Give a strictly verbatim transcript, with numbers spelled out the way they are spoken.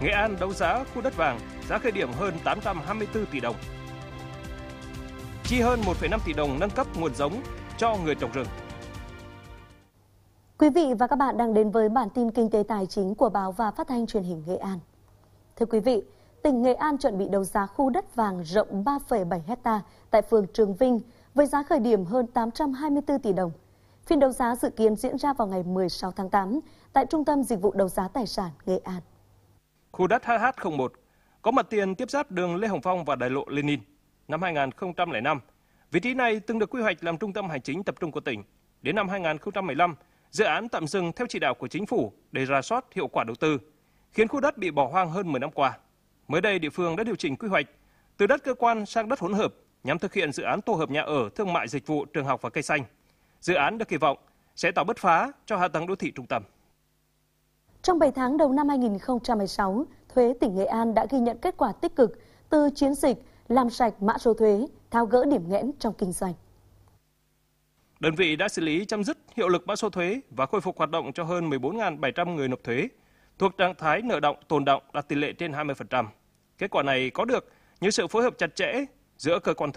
Nghệ An đấu giá khu đất vàng, giá khởi điểm hơn tám trăm hai mươi tư tỷ đồng. Chi hơn một phẩy năm tỷ đồng nâng cấp nguồn giống cho người trồng rừng. Quý vị và các bạn đang đến với bản tin kinh tế tài chính của Báo và Phát thanh Truyền hình Nghệ An. Thưa quý vị, tỉnh Nghệ An chuẩn bị đấu giá khu đất vàng rộng ba phẩy bảy héc ta tại phường Trường Vinh với giá khởi điểm hơn tám trăm hai mươi tư tỷ đồng. Phiên đấu giá dự kiến diễn ra vào ngày mười sáu tháng tám tại Trung tâm Dịch vụ Đấu giá Tài sản Nghệ An. Khu đất H H không một có mặt tiền tiếp giáp đường Lê Hồng Phong và đại lộ Lenin. Năm hai nghìn không trăm lẻ năm, vị trí này từng được quy hoạch làm trung tâm hành chính tập trung của tỉnh. Đến năm hai nghìn không trăm mười lăm, dự án tạm dừng theo chỉ đạo của chính phủ để rà soát hiệu quả đầu tư, khiến khu đất bị bỏ hoang hơn mười năm qua. Mới đây, địa phương đã điều chỉnh quy hoạch từ đất cơ quan sang đất hỗn hợp nhằm thực hiện dự án tổ hợp nhà ở, thương mại, dịch vụ, trường học và cây xanh. Dự án được kỳ vọng sẽ tạo bứt phá cho hạ tầng đô thị trung tâm. Trong bảy tháng đầu năm hai nghìn không trăm mười sáu, thuế tỉnh Nghệ An đã ghi nhận kết quả tích cực từ chiến dịch làm sạch mã số thuế, tháo gỡ điểm nghẽn trong kinh doanh. Đơn vị đã xử lý chấm dứt hiệu lực mã số thuế và khôi phục hoạt động cho hơn mười bốn nghìn bảy trăm người nộp thuế, thuộc trạng thái nợ động tồn động đạt tỷ lệ trên hai mươi phần trăm. Kết quả này có được nhờ sự phối hợp chặt chẽ giữa cơ quan